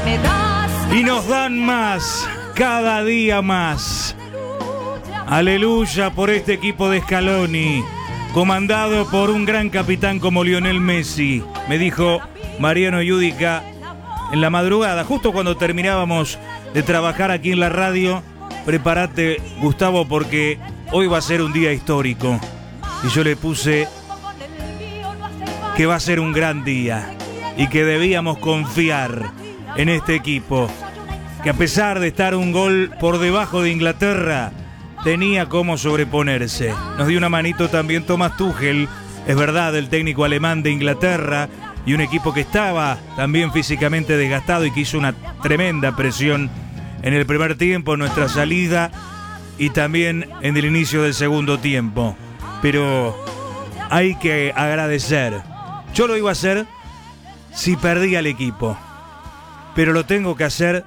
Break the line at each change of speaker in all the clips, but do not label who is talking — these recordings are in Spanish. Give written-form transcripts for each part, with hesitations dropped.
Y nos dan más, cada día más. Aleluya por este equipo de Scaloni, comandado por un gran capitán como Lionel Messi. Me dijo Mariano Yudica en la madrugada, justo cuando terminábamos de trabajar aquí en la radio: prepárate, Gustavo, porque hoy va a ser un día histórico. Y yo le puse que va a ser un gran día y que debíamos confiar en este equipo, que a pesar de estar un gol por debajo de Inglaterra, tenía cómo sobreponerse. Nos dio una manito también Thomas Tuchel, es verdad, el técnico alemán de Inglaterra, y un equipo que estaba también físicamente desgastado y que hizo una tremenda presión en el primer tiempo, en nuestra salida y también en el inicio del segundo tiempo. Pero hay que agradecer. Yo lo iba a hacer si perdía el equipo, pero lo tengo que hacer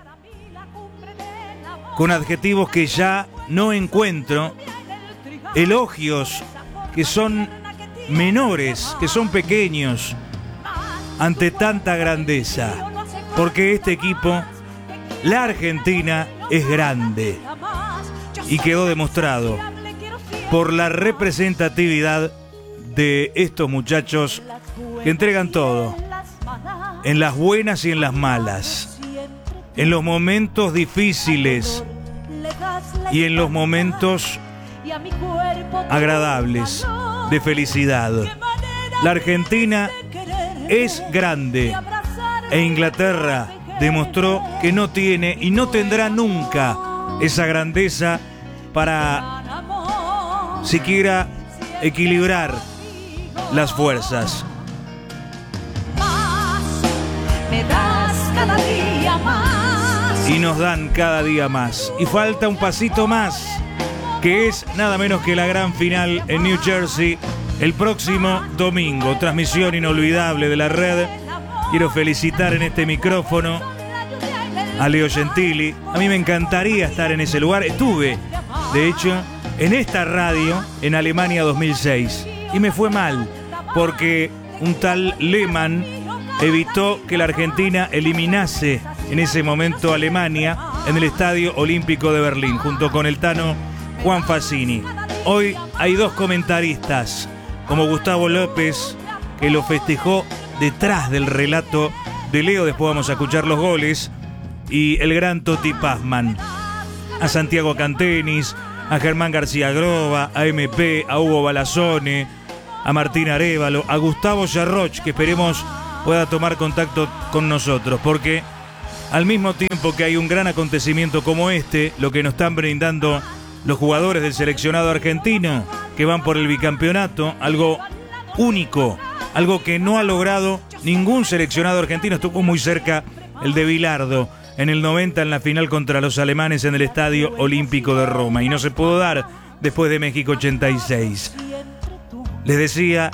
con adjetivos que ya no encuentro, elogios que son menores, que son pequeños ante tanta grandeza, porque este equipo, la Argentina, es grande y quedó demostrado por la representatividad de estos muchachos que entregan todo, en las buenas y en las malas, en los momentos difíciles y en los momentos agradables de felicidad. La Argentina es grande e Inglaterra demostró que no tiene y no tendrá nunca esa grandeza para siquiera equilibrar las fuerzas.
Me das cada día más.
Y nos dan cada día más. Y falta un pasito más, que es nada menos que la gran final en New Jersey el próximo domingo. Transmisión inolvidable de la red. Quiero felicitar en este micrófono a Leo Gentili. A mí me encantaría estar en ese lugar. Estuve, de hecho, en esta radio en Alemania 2006. Y me fue mal, porque un tal Lehmann evitó que la Argentina eliminase en ese momento a Alemania en el Estadio Olímpico de Berlín, junto con el Tano Juan Fassini. Hoy hay dos comentaristas, como Gustavo López, que lo festejó detrás del relato de Leo, después vamos a escuchar los goles, y el gran Toti Pazman. A Santiago Cantenis, a Germán García Groba, a MP, a Hugo Balazone, a Martín Arévalo, a Gustavo Yarroch, que esperemos pueda tomar contacto con nosotros, porque al mismo tiempo que hay un gran acontecimiento como este, lo que nos están brindando los jugadores del seleccionado argentino, que van por el bicampeonato, algo único, algo que no ha logrado ningún seleccionado argentino. Estuvo muy cerca el de Bilardo en el 90 en la final contra los alemanes en el Estadio Olímpico de Roma, y no se pudo dar después de México 86. Les decía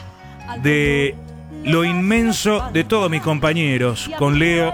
de lo inmenso de todos mis compañeros, con Leo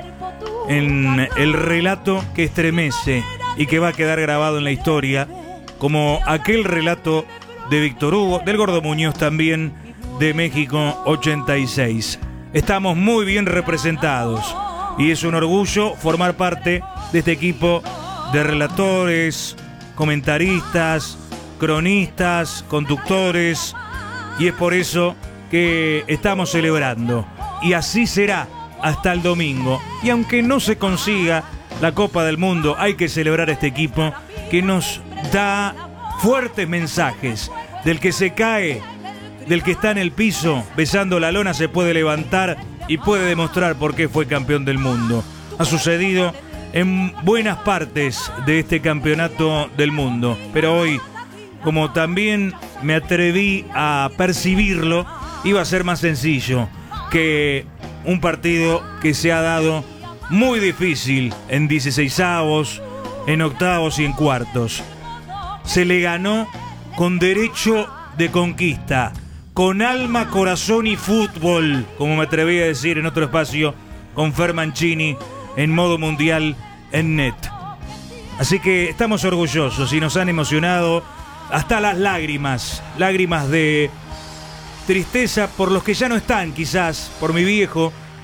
en el relato que estremece y que va a quedar grabado en la historia, como aquel relato de Víctor Hugo, del Gordo Muñoz también, de México 86. Estamos muy bien representados y es un orgullo formar parte de este equipo de relatores, comentaristas, cronistas, conductores, y es por eso que estamos celebrando, y así será hasta el domingo. Y aunque no se consiga la Copa del Mundo, hay que celebrar este equipo que nos da fuertes mensajes. Del que se cae, del que está en el piso besando la lona, se puede levantar y puede demostrar por qué fue campeón del mundo. Ha sucedido en buenas partes de este campeonato del mundo, pero hoy, como también me atreví a percibirlo, iba a ser más sencillo que un partido que se ha dado muy difícil en 16avos, en octavos y en cuartos. Se le ganó con derecho de conquista, con alma, corazón y fútbol, como me atreví a decir en otro espacio con Fer Mancini en modo mundial en NET. Así que estamos orgullosos y nos han emocionado hasta las lágrimas de tristeza por los que ya no están, quizás, por mi viejo,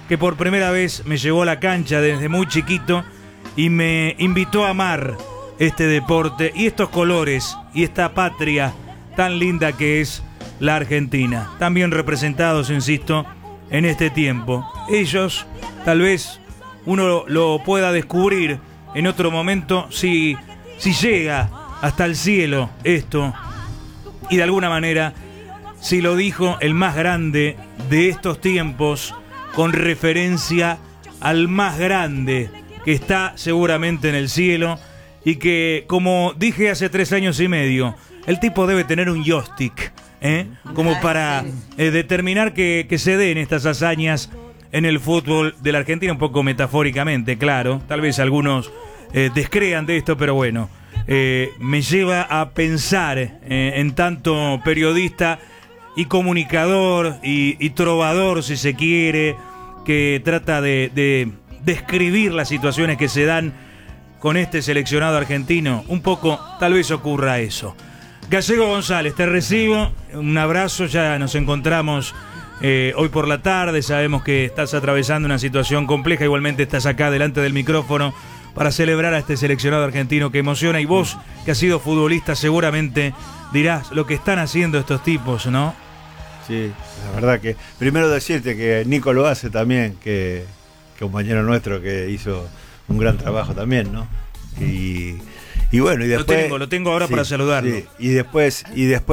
que por primera vez me llevó a la cancha desde muy chiquito y me invitó a amar este deporte y estos colores y esta patria tan linda que es la Argentina, tan bien representados, insisto, en este tiempo. Ellos, tal vez uno lo pueda descubrir en otro momento si llega hasta el cielo esto, y de alguna manera si lo dijo el más grande de estos tiempos con referencia al más grande que está seguramente en el cielo y que, como dije hace 3 años y medio, el tipo debe tener un joystick, como para determinar que se den estas hazañas en el fútbol de la Argentina, un poco metafóricamente, claro. Tal vez algunos descrean de esto, pero bueno, me lleva a pensar en tanto periodista y comunicador y trovador, si se quiere, que trata de describir las situaciones que se dan con este seleccionado argentino. Un poco, tal vez ocurra eso. Gallego González, te recibo, un abrazo, ya nos encontramos hoy por la tarde, sabemos que estás atravesando una situación compleja, igualmente estás acá delante del micrófono para celebrar a este seleccionado argentino que emociona, y vos, que has sido futbolista, seguramente dirás lo que están haciendo estos tipos, ¿no?
Sí, la verdad que primero decirte que Nico lo hace también, que compañero nuestro que hizo un gran trabajo también, ¿no? Y bueno, y después
lo tengo ahora, sí, para saludarlo.
Sí, y después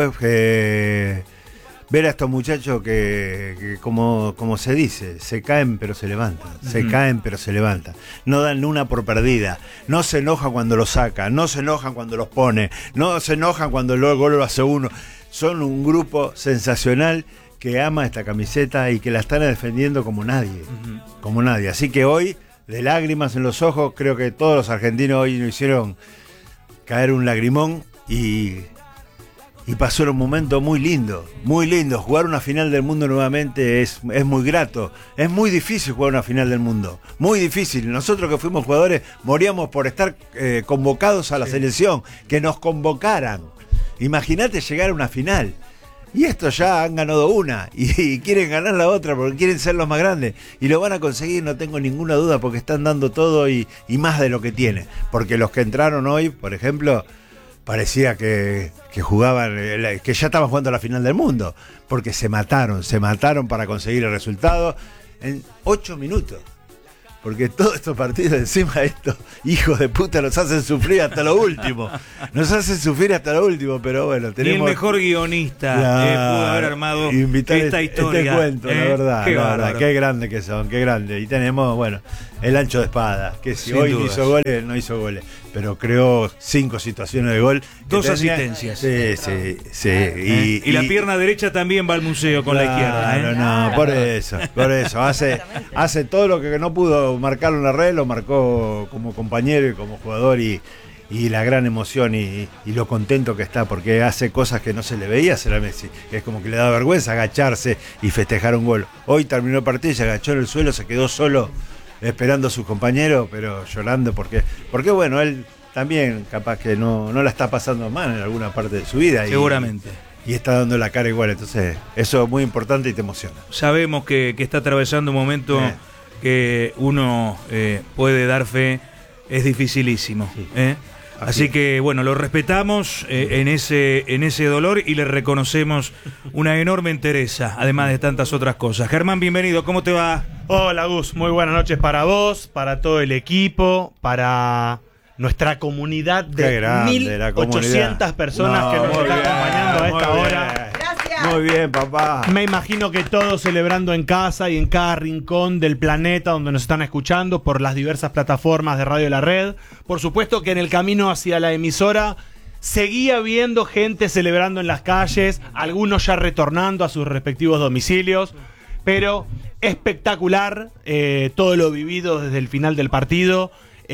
ver a estos muchachos que como se dice, se caen pero se levantan, se caen pero se levantan, no dan una por perdida, no se enojan cuando los sacan, no se enojan cuando los pone, no se enojan cuando el gol lo hace uno. Son un grupo sensacional que ama esta camiseta y que la están defendiendo como nadie, como nadie. Así que hoy, de lágrimas en los ojos, creo que todos los argentinos hoy nos hicieron caer un lagrimón y pasó un momento muy lindo, muy lindo. Jugar una final del mundo nuevamente es muy grato. Es muy difícil jugar una final del mundo, muy difícil. Nosotros que fuimos jugadores moríamos por estar convocados a la selección, que nos convocaran. Imagínate llegar a una final. Y estos ya han ganado una y quieren ganar la otra porque quieren ser los más grandes. Y lo van a conseguir, no tengo ninguna duda, porque están dando todo y más de lo que tienen. Porque los que entraron hoy, por ejemplo, parecía que jugaban, que ya estaban jugando la final del mundo. Porque se mataron para conseguir el resultado en 8 minutos. Porque todos estos partidos, encima de estos hijos de puta, nos hacen sufrir hasta lo último. Pero bueno, tenemos...
Y el mejor guionista pudo haber armado esta historia.
Este cuento, la verdad. Qué grande que son, qué grande. Y tenemos, bueno, el ancho de espada, que si hoy no hizo goles, no hizo goles. Pero creó 5 situaciones de gol.
2 asistencias.
Sí.
Y la pierna derecha también va al museo con la izquierda.
No, por eso. Hace todo lo que no pudo marcarlo en la red, lo marcó como compañero y como jugador, y la gran emoción y lo contento que está, porque hace cosas que no se le veía hacer a Messi. Es como que le da vergüenza agacharse y festejar un gol. Hoy terminó el partido y se agachó en el suelo, se quedó solo esperando a sus compañeros, pero llorando porque bueno, él también capaz que no la está pasando mal en alguna parte de su vida.
Seguramente.
Y está dando la cara igual, entonces eso es muy importante y te emociona.
Sabemos que está atravesando un momento que uno puede dar fe, es dificilísimo. Sí. Así que bueno, lo respetamos en ese dolor y le reconocemos una enorme entereza, además de tantas otras cosas. Germán, bienvenido, ¿cómo te va?
Hola Gus, muy buenas noches para vos, para todo el equipo, para nuestra comunidad de 1.800 personas que nos están acompañando a esta hora.
Gracias. Muy bien, papá.
Me imagino que todos celebrando en casa y en cada rincón del planeta donde nos están escuchando por las diversas plataformas de Radio La Red. Por supuesto que en el camino hacia la emisora seguía viendo gente celebrando en las calles, algunos ya retornando a sus respectivos domicilios, pero espectacular todo lo vivido desde el final del partido.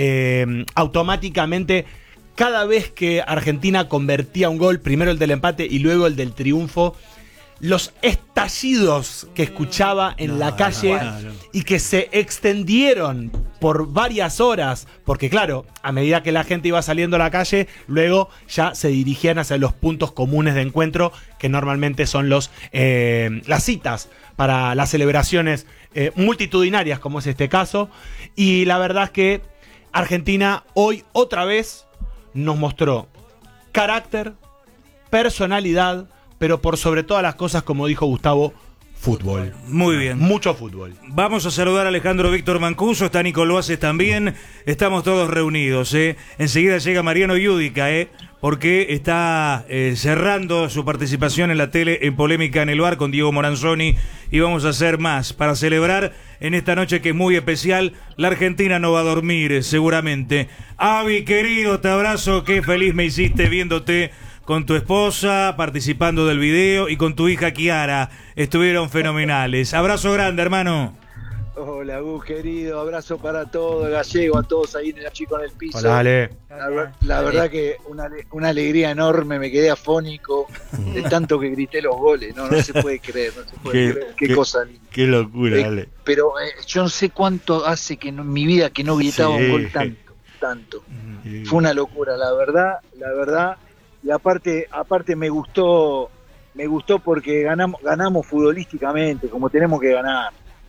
Automáticamente, cada vez que Argentina convertía un gol, primero el del empate y luego el del triunfo, los estallidos que escuchaba en la calle y que se extendieron por varias horas, porque claro, a medida que la gente iba saliendo a la calle, luego ya se dirigían hacia los puntos comunes de encuentro, que normalmente son las citas para las celebraciones multitudinarias, como es este caso. Y la verdad es que Argentina hoy otra vez nos mostró carácter, personalidad, pero por sobre todas las cosas, como dijo Gustavo, fútbol.
Muy bien.
Mucho fútbol.
Vamos a saludar a Alejandro Víctor Mancuso, está Nico Loaces también, estamos todos reunidos. Enseguida llega Mariano Yudica, porque está cerrando su participación en la tele en Polémica en el Bar con Diego Moranzoni, y vamos a hacer más para celebrar en esta noche que es muy especial. La Argentina no va a dormir seguramente. Avi, querido, te abrazo, qué feliz me hiciste viéndote con tu esposa, participando del video, y con tu hija Kiara. Estuvieron fenomenales. Abrazo grande, hermano.
Hola, Gus, querido. Abrazo para todos, Gallego, a todos ahí en el chico en el piso.
Hola, Ale.
La verdad que una alegría enorme, me quedé afónico de tanto que grité los goles. No se puede creer, no se puede creer. Qué cosa linda.
Qué locura, Ale.
Pero yo no sé cuánto hace que en mi vida que no gritaba un gol tanto. Fue una locura, la verdad. Y aparte me gustó porque ganamos futbolísticamente, como tenemos que ganar.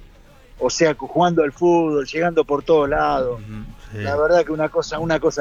O sea, jugando al fútbol, llegando por todos lados. Sí. La verdad que una cosa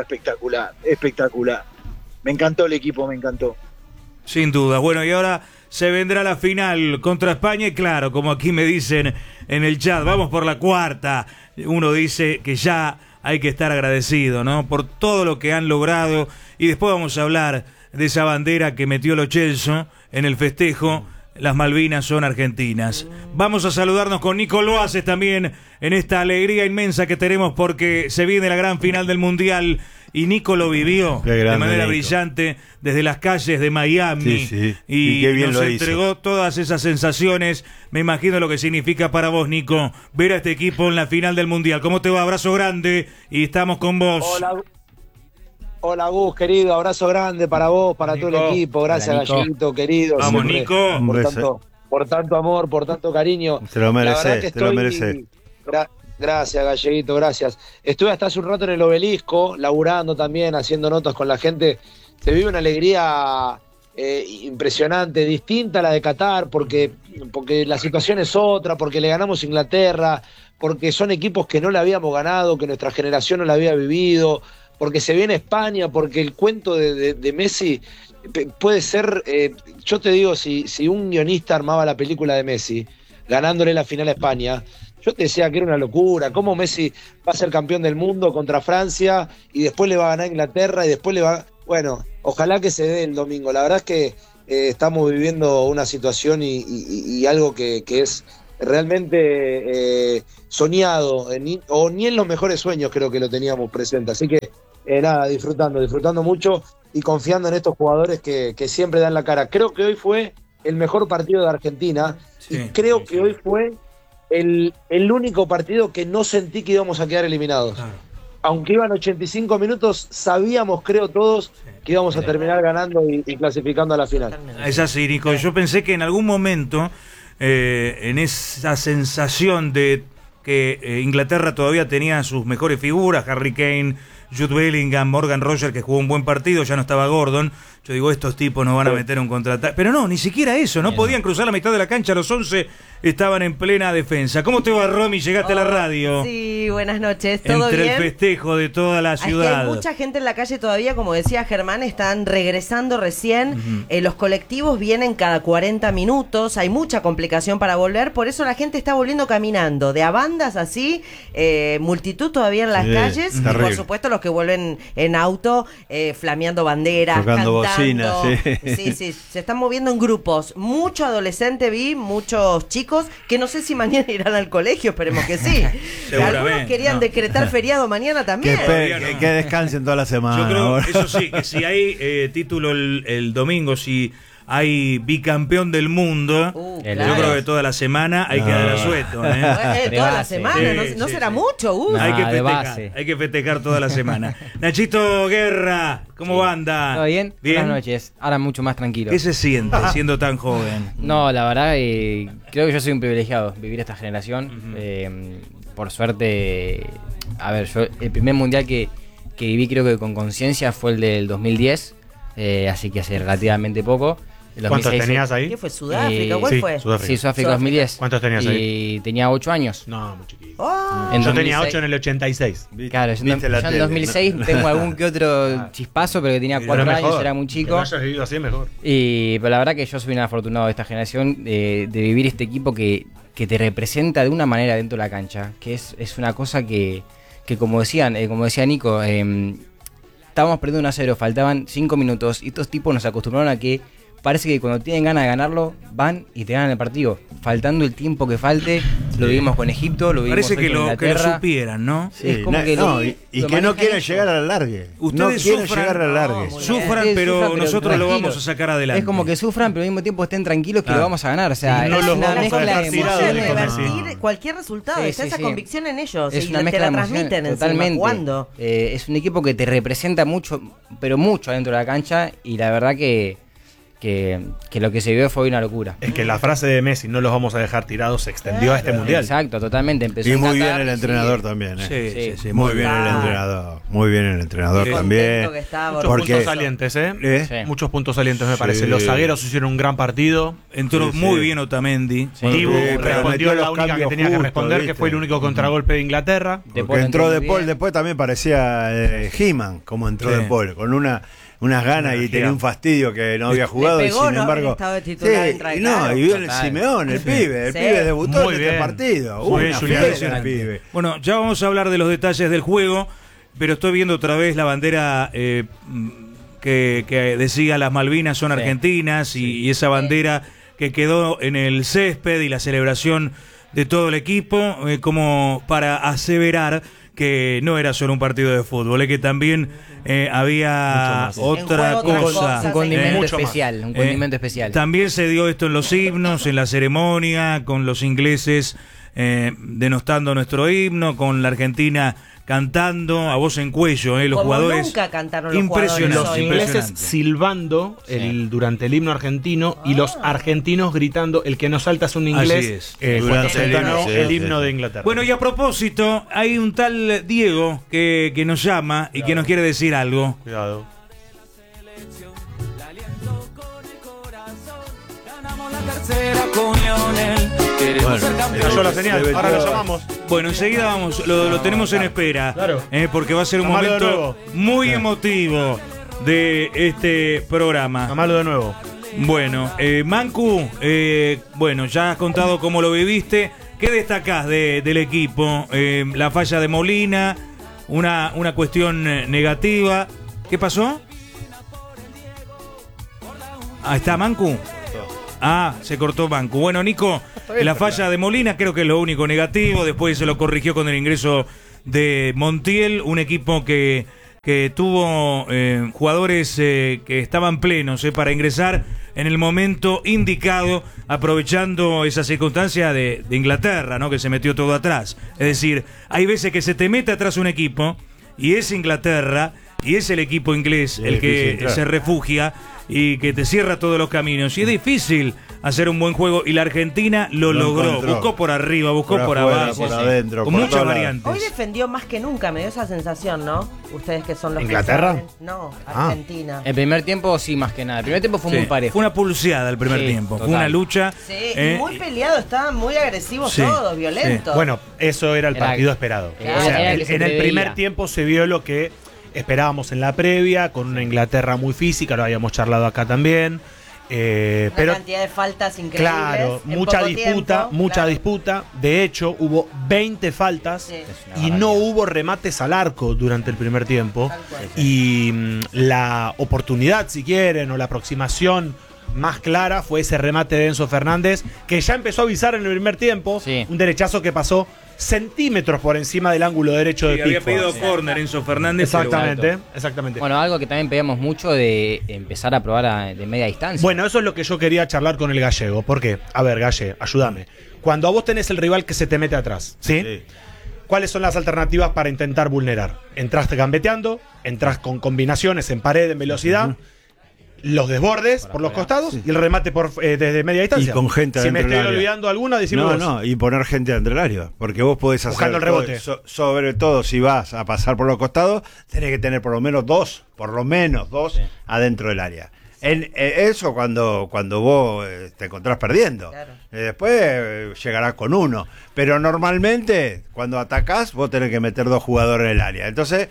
espectacular. Me encantó el equipo, me encantó.
Sin duda. Bueno, y ahora se vendrá la final contra España, y claro, como aquí me dicen en el chat, vamos por la cuarta. Uno dice que ya hay que estar agradecido, ¿no? Por todo lo que han logrado, y después vamos a hablar de esa bandera que metió Lo Celso en el festejo. Las Malvinas son argentinas. Vamos a saludarnos con Nico Loaces también en esta alegría inmensa que tenemos porque se viene la gran final del Mundial, y Nico lo vivió de manera brillante desde las calles de Miami.
Sí.
Y
qué bien
nos
lo
entregó
hizo.
todas esas sensaciones. Me imagino lo que significa para vos, Nico, ver a este equipo en la final del Mundial. ¿Cómo te va? Abrazo grande y estamos con vos.
Hola Gus, querido, abrazo grande para vos, para Nico, todo el equipo, gracias Galleguito, querido.
Vamos, Nico.
Por tanto amor, por tanto cariño.
Te lo mereces,
Gracias, Galleguito, gracias. Estuve hasta hace un rato en el Obelisco, laburando también, haciendo notas con la gente. Se vive una alegría impresionante, distinta a la de Qatar, porque la situación es otra, porque le ganamos a Inglaterra, porque son equipos que no le habíamos ganado, que nuestra generación no la había vivido, porque se viene España, porque el cuento de Messi puede ser, yo te digo, si un guionista armaba la película de Messi, ganándole la final a España, yo te decía que era una locura, cómo Messi va a ser campeón del mundo contra Francia, y después le va a ganar a Inglaterra, y después le va... Bueno, ojalá que se dé el domingo. La verdad es que estamos viviendo una situación y algo que es realmente soñado, o ni en los mejores sueños creo que lo teníamos presente. Así que nada, disfrutando mucho y confiando en estos jugadores que siempre dan la cara. Creo que hoy fue el mejor partido de Argentina, y creo que hoy fue el único partido que no sentí que íbamos a quedar eliminados. Aunque iban 85 minutos, sabíamos, creo todos, que íbamos a terminar ganando y clasificando a la final.
Es así, Nico. Yo pensé que en algún momento, en esa sensación de que Inglaterra todavía tenía sus mejores figuras, Harry Kane, Jude Bellingham, Morgan Rogers, que jugó un buen partido, ya no estaba Gordon. Yo digo, estos tipos nos van a meter un contraataque. Pero no, ni siquiera eso, no podían cruzar la mitad de la cancha, los 11 estaban en plena defensa. ¿Cómo te va, Romy? ¿Llegaste a la radio?
Sí, buenas noches, ¿todo
Entre
bien?
El festejo de toda la ciudad.
Hay mucha gente en la calle todavía, como decía Germán, están regresando recién. Los colectivos vienen cada 40 minutos, hay mucha complicación para volver, por eso la gente está volviendo caminando, de a bandas así, multitud todavía en las calles, y por supuesto los que vuelven en auto, flameando banderas,
tocando
cantando.
Bocina,
Sí, se están moviendo en grupos. Mucho adolescente vi, muchos chicos que no sé si mañana irán al colegio, esperemos que sí. Algunos querían decretar feriado mañana también.
Que descansen toda la semana.
Yo creo, eso sí, que si hay título el domingo, si hay bicampeón del mundo, yo creo que toda la semana hay que dar asueto.
Toda la semana, no será mucho.
Hay que festejar toda la semana. Nachito Guerra, ¿cómo anda?
¿Todo bien? Buenas noches, ahora mucho más tranquilo.
¿Qué se siente siendo tan joven?
No, la verdad, creo que yo soy un privilegiado vivir esta generación. Por suerte, a ver, yo el primer mundial que viví creo que con conciencia fue el del 2010, así que hace relativamente poco. El
¿Cuántos
2006,
tenías ahí?
¿Qué fue? ¿Sudáfrica? ¿Cuál
sí,
fue?
Sudáfrica.
Sí, Sudáfrica 2010.
¿Cuántos tenías ahí?
Y tenía 8 años.
No, muy chiquito.
Oh.
En
Yo tenía
2006.
8 en el 86.
Claro, yo
Viste la
en
tele,
2006
¿no?
tengo algún que otro chispazo, pero que tenía 4
Pero
años,
mejor.
era muy
Que
chico.
no hayas vivido así es mejor.
Pero la verdad que yo soy un afortunado de esta generación de vivir este equipo que te representa de una manera dentro de la cancha, que es una cosa que como decía Nico, estábamos perdiendo 1-0, faltaban 5 minutos y estos tipos nos acostumbraron a que parece que cuando tienen ganas de ganarlo, van y te ganan el partido. Faltando el tiempo que falte, lo vivimos con Egipto, lo vivimos
Parece que
con
lo
Inglaterra.
supieran, ¿no?
Sí, es como que
no,
lo-
y
lo
que no
manejan
quieren
ellos.
llegar al alargue. No
Ustedes
quieren
sufran.
llegar al largue.
No,
Sufran,
Ustedes
pero
sufran,
nosotros lo
tranquilos.
vamos a sacar adelante.
Es como que sufran, pero al mismo tiempo estén tranquilos que
Claro.
lo vamos a ganar. O sea,
Y no
es
los
una
vamos a
mezcla
dejar
de
tirados
Pueden
de
emociones.
comer,
revertir cualquier resultado,
Sí,
está
sí,
esa
sí.
convicción en ellos
Es
y
una
te
mezcla
la
de emociones,
transmiten encima,
totalmente.
jugando.
Es un equipo que te representa mucho, pero mucho adentro de la cancha, y la verdad que lo que se vio fue una locura.
Es que la frase de Messi, no los vamos a dejar tirados, se extendió a este mundial.
Exacto, totalmente. Empezó
Y
en
muy bien
Qatar,
el
y
entrenador
sigue.
también.
Sí.
Muy bien el
Ah.
entrenador. Muy bien el entrenador
Sí.
también.
Contento que estaba,
Muchos
Porque-
puntos salientes, ¿eh?
¿Eh?
Sí.
Muchos puntos salientes, me
Sí.
parece. Los zagueros hicieron un gran partido.
Entró
Sí,
muy
sí.
bien Otamendi.
Sí.
Dibu
pero
respondió
metió
la
los
única que
cambios
tenía que
justos,
responder, que
¿viste?
fue el único contragolpe de Inglaterra.
De
Porque
Paul
entró
muy
De Paul,
bien.
después también parecía He-Man, como entró
Sí.
De Paul, con unas ganas y
Energía.
tenía un fastidio que no había jugado
Le pegó,
y sin
¿no?
embargo.
Estaba de titular en
y no,
Claro.
y vio el
Total.
Simeón, el pibe
Sí.
debutó
Muy
en este
bien.
partido.
Muy bien,
Una
Julián.
fiera el
Impresionante.
pibe.
Bueno, ya vamos a hablar de los detalles del juego, pero estoy viendo otra vez la bandera que decía las Malvinas son
Sí.
argentinas y esa bandera que quedó en el césped y la celebración de todo el equipo, como para aseverar que no era solo un partido de fútbol, que también había
Mucho más.
otra
En juego, otras
cosa.
cosas,
Un condimento
Mucho más.
especial, un condimento especial.
También se dio esto en los himnos, en la ceremonia, con los ingleses denostando nuestro himno, con la Argentina cantando a voz en cuello, los
Como
jugadores.
nunca cantaron los
Impresionante,
jugadores
Los
hoy.
ingleses
impresionante.
silbando durante el himno argentino y los argentinos gritando, el que nos salta es un inglés,
Así es.
cuando
Durante
se
el
entonó
himno, sí,
el
sí,
himno
sí.
de Inglaterra.
Bueno, y a propósito, hay un tal Diego que nos llama y que nos quiere decir algo.
Cuidado. Me cayó la señal, ahora lo llamamos.
Bueno, enseguida vamos, lo tenemos en espera,
Claro.
porque va a ser un
Llamalo de
momento
nuevo.
muy emotivo de este programa.
Llamalo de nuevo.
Bueno, Mancu, bueno, ya has contado cómo lo viviste. ¿Qué destacás del equipo? La falla de Molina, una cuestión negativa. ¿Qué pasó? Ah, ¿está Mancu? Ah, se cortó Mancu. Bueno, Nico, la falla de Molina creo que es lo único negativo. Después se lo corrigió con el ingreso de Montiel, un equipo que tuvo jugadores que estaban plenos para ingresar en el momento indicado, aprovechando esa circunstancia de Inglaterra, ¿no? Que se metió todo atrás. Es decir, hay veces que se te mete atrás un equipo y es Inglaterra y es el equipo inglés el que
difícil entrar.
se refugia y que te cierra todos los caminos. Y es difícil hacer un buen juego y la Argentina lo logró.
encontró.
Buscó por arriba, buscó por
afuera,
abajo,
por adentro,
con
por
muchas
todos lados.
variantes.
Hoy defendió más que nunca, me dio esa sensación, ¿no? Ustedes que son los
¿Inglaterra?
que saben. No, Argentina.
El primer tiempo sí, más que nada. El primer tiempo fue
Sí,
muy parejo.
fue una pulseada el primer
Sí,
tiempo, fue
total.
una lucha.
Sí, y muy peleado, estaban muy agresivos
Sí,
todos, violentos.
Bueno, eso era el
Era-
partido esperado.
era-
O sea,
era
en
que se
en el
preveía.
primer tiempo se vio lo que esperábamos en la previa, con una Inglaterra muy física, lo habíamos charlado acá también.
Una
Pero
cantidad de faltas increíbles.
claro,
en
mucha
poco
disputa,
tiempo,
mucha
claro.
disputa. De hecho, hubo 20 faltas
Sí.
y no hubo remates al arco durante el primer tiempo.
Tal cual.
Y la oportunidad, si quieren, o la aproximación más clara fue ese remate de Enzo Fernández, que ya empezó a avisar en el primer tiempo.
Sí.
Un derechazo que pasó centímetros por encima del ángulo derecho
Sí,
de
había
Pickford.
pedido córner Enzo Fernández. pero
Exactamente, exactamente.
Bueno, algo que también pedíamos mucho de empezar a probar de media distancia.
Bueno, eso es lo que yo quería charlar con el gallego. ¿Por qué? A ver, Galle, ayúdame. Cuando a vos tenés el rival que se te mete atrás, ¿sí?
Sí.
¿Cuáles son las alternativas para intentar vulnerar? Entrás gambeteando, entras con combinaciones en pared, en velocidad, los desbordes por los costados y el remate desde media distancia.
Y con gente
Si me
adentro del
estoy
área.
olvidando alguna, decime
No,
vos.
no, y poner gente dentro del área. Porque vos podés hacer.
Buscando el rebote.
Sobre todo si vas a pasar por los costados, tenés que tener por lo menos dos adentro del área. Eso cuando vos te encontrás perdiendo.
Claro.
Después llegarás con uno. Pero normalmente, cuando atacás, vos tenés que meter 2 jugadores en el área. Entonces,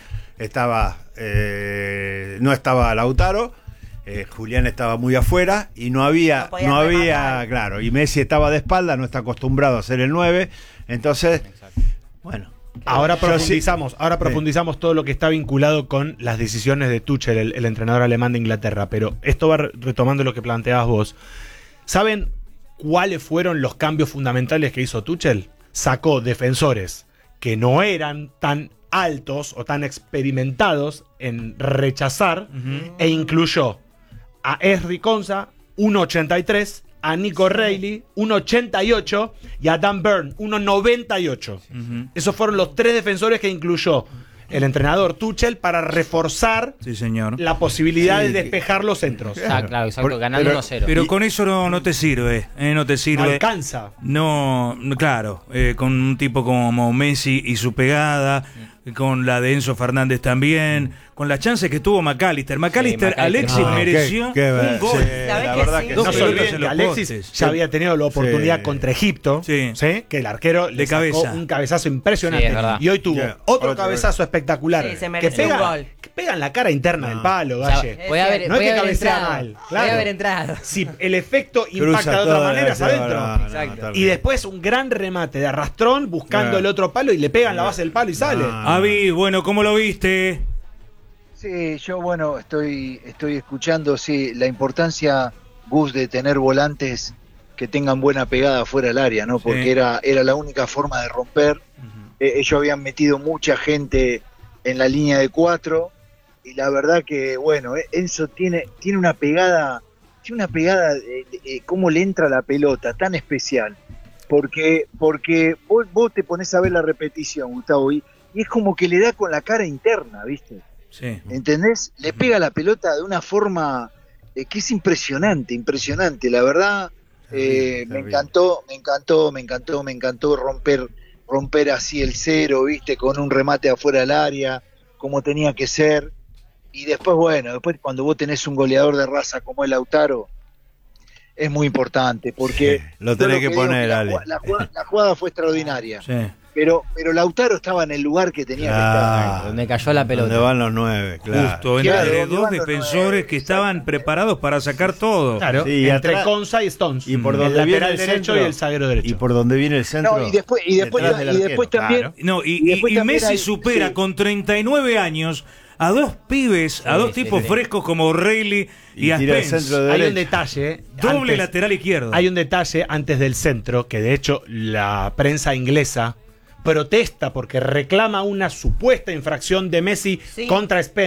no estaba Lautaro, Julián estaba muy afuera y no había, claro, y Messi estaba de espalda, no está acostumbrado a hacer el 9. Entonces, bueno.
Ahora profundizamos todo lo que está vinculado con las decisiones de Tuchel, el entrenador alemán de Inglaterra. Pero esto va retomando lo que planteabas vos. ¿Saben cuáles fueron los cambios fundamentales que hizo Tuchel? Sacó defensores que no eran tan altos o tan experimentados en rechazar e incluyó a Esri Konsa, 1.83, a Nico Reilly, 1.88 y a Dan Burn, 1.98. Esos fueron los 3 defensores que incluyó el entrenador Tuchel para reforzar la posibilidad de despejar los centros.
Claro, exacto, ganando 1-0.
Pero con eso no te sirve, no te sirve.
No alcanza.
No, claro, con un tipo como Messi y su pegada, con la de Enzo Fernández también, con las chances que tuvo McAllister. Alexis mereció un gol.
La verdad que
no se olviden que Alexis ya había tenido la oportunidad contra Egipto, que el arquero le sacó un cabezazo impresionante, y hoy tuvo otro cabezazo espectacular que pega en la cara interna del palo, Galle. No es que cabecea mal,
puede haber entrado.
Si el efecto impacta de otra manera, es adentro. Y después un gran remate de arrastrón buscando el otro palo y le pegan la base del palo y sale.
Avi, bueno, ¿cómo lo viste?
Sí, yo estoy escuchando la importancia, Gus, de tener volantes que tengan buena pegada fuera del área, ¿no? Porque era la única forma de romper. Ellos habían metido mucha gente en la línea de 4 y la verdad que, bueno, Enzo tiene una pegada, cómo le entra la pelota, tan especial. Porque vos te pones a ver la repetición, Gustavo, y es como que le da con la cara interna, ¿viste?
Sí.
¿Entendés? Le pega la pelota de una forma que es impresionante, la verdad. Me encantó romper así el 0, ¿viste? Con un remate afuera del área, como tenía que ser. Y después cuando vos tenés un goleador de raza como el Lautaro, es muy importante, porque
lo tenés que poner, Ale.
La jugada fue extraordinaria.
Sí.
Pero Lautaro estaba en el lugar que tenía que estar.
Donde cayó la pelota.
Donde van los 9, claro.
Justo, entre 2 defensores que estaban preparados para sacar todo.
Claro,
sí,
entre Konsa y Stones.
Y por donde
el
viene
lateral
el
derecho
centro,
y el zaguero derecho.
Y por donde viene el centro.
No, y después también.
Claro.
No, y Messi supera con 39 años a 2 pibes, a 2 tipos frescos como Reilly y a Spence.
Hay un detalle.
Doble lateral izquierdo.
Hay un detalle antes del centro que de hecho la prensa inglesa protesta porque reclama una supuesta infracción de Messi contra Spence.